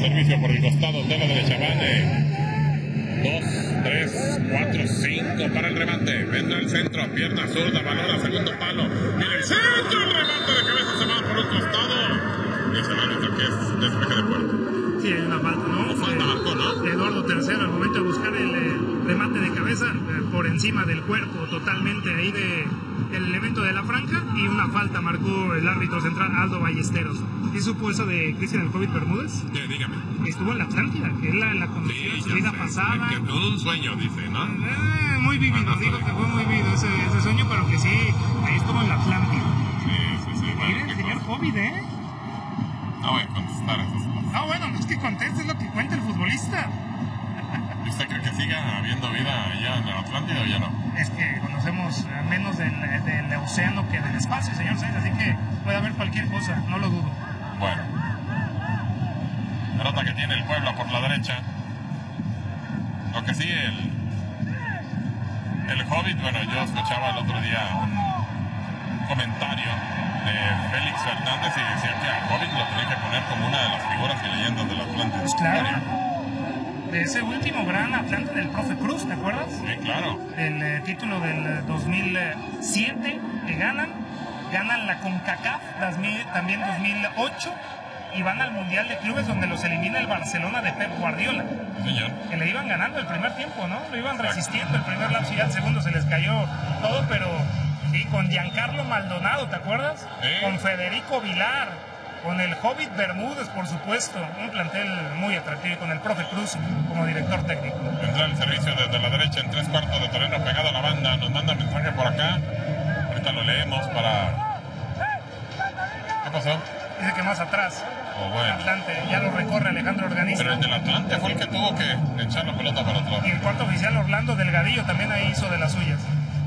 servicio por el costado de la derecha. Van 2, 3, 4, 5 para el remate. Vendrá el centro, pierna zurda, balón a segundo palo. Viene el centro, el remate de cabeza se va por un costado. Y se va a que es despeje de puerta. Sí, hay una falta, ¿no? O falta marcó, ¿no? Eduardo III al momento de buscar el remate de cabeza por encima del cuerpo totalmente ahí del elemento de la franja, y una falta marcó el árbitro central Aldo Ballesteros. ¿Y supo eso de Cristian el Covid Bermúdez? Sí, dígame. Estuvo en la Atlántida, que él la conoció en su vida pasada. Que todo un sueño, dice, ¿no? Muy vivido, digo que fue muy vivido ese sueño, pero que sí, ahí estuvo en la Atlántida. Sí. Mire, el señor COVID, ¿eh? No voy a contestar esas cosas. No, bueno, no es que conteste, es lo que cuenta el futbolista. ¿Y usted cree que siga habiendo vida allá en la Atlántida o ya no? Es que conocemos menos del océano que del espacio, señor Sainz, así que puede haber cualquier cosa, no lo dudo. Bueno. Pelota que tiene el Puebla por la derecha. Lo que sí, el Hobbit, bueno, yo escuchaba el otro día un comentario de Félix Fernández y decía que al Hobbit lo tenía que poner como una de las figuras y leyendas del Atlante. Pues claro. De ese último gran Atlante del profe Cruz, ¿te acuerdas? Sí, claro. El título del 2007 que ganan la CONCACAF también 2008 y van al Mundial de Clubes donde los elimina el Barcelona de Pep Guardiola. Sí, señor. Que le iban ganando el primer tiempo, ¿no? Lo iban resistiendo el primer lapso y al segundo se les cayó todo, pero sí, con Giancarlo Maldonado, ¿te acuerdas? Sí. Con Federico Vilar, con el Hobbit Bermúdez, por supuesto, un plantel muy atractivo, y con el profe Cruz como director técnico. Vendrá el servicio desde la derecha en 3/4 de terreno pegado a la banda. Nos manda mensaje por acá. Ahorita lo leemos para... ¿Qué pasó? Dice que más atrás, bueno. Atlante, ya lo recorre Alejandro Organista. Pero el del Atlante fue el que tuvo que echar la pelota para atrás. Y el cuarto oficial Orlando Delgadillo también ahí hizo de las suyas.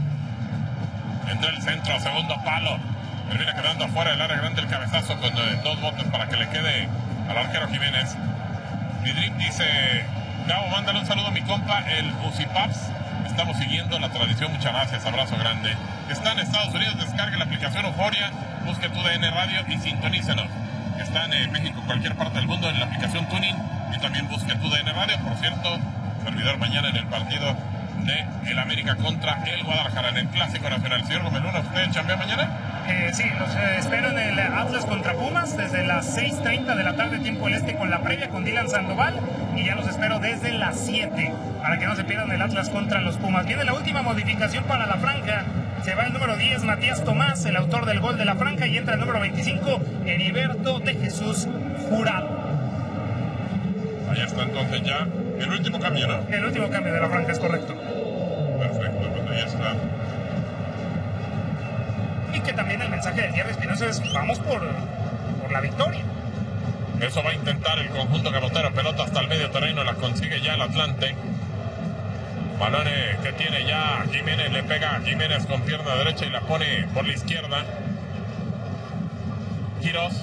Entra el centro, segundo palo. Termina quedando afuera del área grande el cabezazo con 2 botes para que le quede al arquero Jiménez. Vidrip dice: Gabo, mándale un saludo a mi compa, el Usipaps. Estamos siguiendo la tradición, muchas gracias, abrazo grande. Está en Estados Unidos, descargue la aplicación Euforia, busque tu DN Radio y sintonícenos. Está en México, cualquier parte del mundo, en la aplicación Tuning, y también busque tu DN Radio. Por cierto, servidor mañana en el partido de el América contra el Guadalajara en el Clásico Nacional. Señor Gomeluna, ¿usted chambea mañana? Sí, los espero en el Atlas contra Pumas desde las 6:30 de la tarde, tiempo del este, con la previa con Dylan Sandoval, y ya los espero desde las 7 para que no se pierdan el Atlas contra los Pumas. Viene la última modificación para la franja. Se va el número 10, Matías Tomás, el autor del gol de la franja, y entra el número 25, Heriberto de Jesús Jurado. Ahí está entonces ya el último cambio, ¿no? El último cambio de la franja, es correcto. Perfecto, pues ahí está. Y que también el mensaje de Thierry Espinosa es: vamos por la victoria. Eso va a intentar el conjunto garrotero. Pelota hasta el medio terreno, la consigue ya el Atlante. Balones que tiene ya Jiménez, le pega a Jiménez con pierna derecha y la pone por la izquierda. Quirós.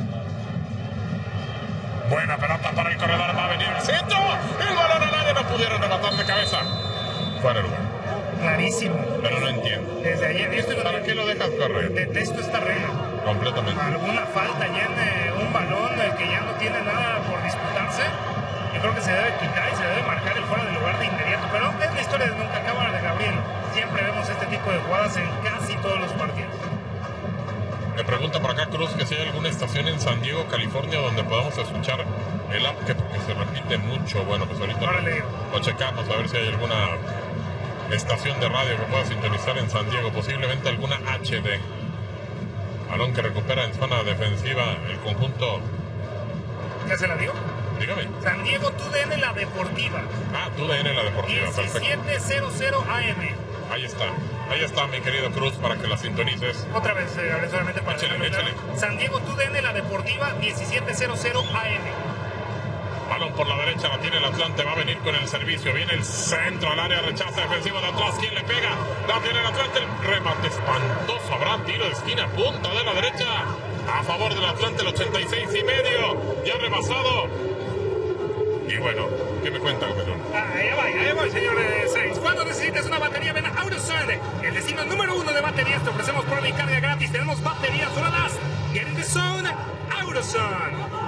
Buena pelota para el corredor, va a venir el centro. El balón al área, no pudieron rematar de cabeza. Fuera el lugar. Clarísimo. Pero no entiendo. Desde ayer, ¿Para qué lo dejas correr? Detesto esta regla. Completamente. Alguna falta ya en un balón que ya no tiene nada por disputarse. Yo creo que se debe quitar y se debe marcar el fuera de lugar de inmediato. Pero es la historia de Nunca Acaba de Gabriel. Siempre vemos este tipo de jugadas en casi todos los partidos. Me pregunta por acá Cruz que si hay alguna estación en San Diego, California, donde podamos escuchar el app, que se repite mucho. Bueno, pues ahorita lo checamos a ver si hay alguna estación de radio que pueda sintonizar en San Diego, posiblemente alguna HD. Balón que recupera en zona defensiva el conjunto. ¿Ya se la dio? Dígame. San Diego TUDN La Deportiva. Ah, TUDN La Deportiva, 1700 AM. Ahí está mi querido Cruz, para que la sintonices. Otra vez, solamente para... Échale. San Diego TUDN La Deportiva, 1700 AM. Balón por la derecha, la tiene el Atlante, va a venir con el servicio, viene el centro al área, rechaza defensivo de atrás, ¿quién le pega? La tiene el Atlante, el remate espantoso, habrá tiro de esquina, punta de la derecha, a favor del Atlante, el 86.5, ya rebasado. Y bueno, ¿qué me cuenta, Gomelón? Ahí voy, señor Sainz. Cuando necesites una batería, ven a AutoZone, el destino número 1 de baterías. Te ofrecemos prueba y carga gratis, tenemos baterías duradas. Get in the zone, AutoZone.